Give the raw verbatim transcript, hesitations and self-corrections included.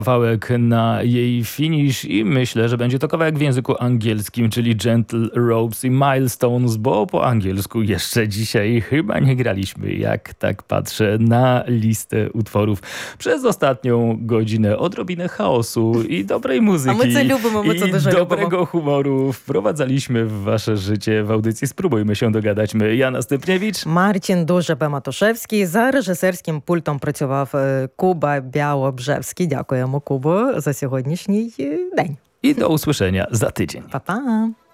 Kawałek na jej finish i myślę, że będzie to kawałek w języku angielskim, czyli Gentle Ropes i Milestones, bo po angielsku jeszcze dzisiaj chyba nie graliśmy, jak tak patrzę na listę utworów. Przez ostatnią godzinę odrobinę chaosu i dobrej muzyki. A my co lubimy, my co i dużo dobrego lubimy. humoru wprowadzaliśmy w wasze życie w audycji Spróbujmy się dogadać. My, Jana Stępniewicz, Marcin Dużа-Матушевський. За режисерським пультом працював е, Куба Біалобжевський. Дякуємо, Кубо, за сьогоднішній е, день. i do usłyszenia za tydzień. Па-па!